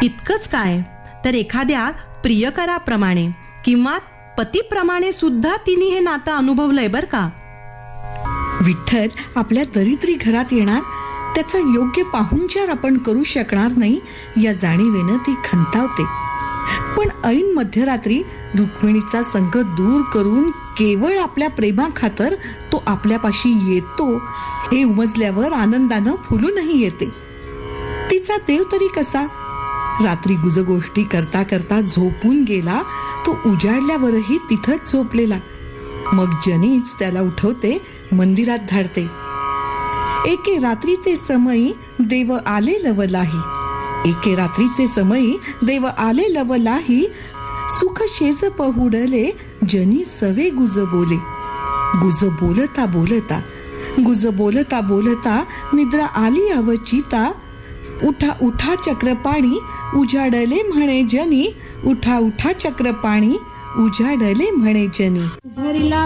इतकंच काय तर एखाद्या प्रियकराप्रमाणे किंवा पतीप्रमाणे सुद्धा तिने हे नातं अनुभवलंय बर का. विठ्ठल आपल्या दरिद्री घरात येणार, त्याचा योग्य पाहुणचार आपण करू शकणार नाही या जाणीवेनं ती खंतावते. पण ऐन मध्यरात्री रुक्मिणीचा संघ दूर करून केवळ आपल्या प्रेमाखातर तो आपल्यापाशी येतो हे उमजल्यावर आनंदानं फुलूनही येते. तिचा देव तरी कसा, रात्री गुजगोष्टी करता करता झोपून गेला तो उजाडल्यावरही तिथंच झोपलेला. मग जनीच त्याला उठवते, मंदिरात धाडते. एके रात्रीचे समयी देव आले लवलाही, एके रात्रीचे समयी देव आले लवलाही, सुख शेज पहुडले जनी सवे गुज बोले. गुज बोलता बोलता, गुज बोलता बोलता निद्रा आली अवचिता. उठा उठा चक्रपाणी उजाडले म्हणे जनी, उठा उठा चक्रपाणी उजाडले म्हणे जनी.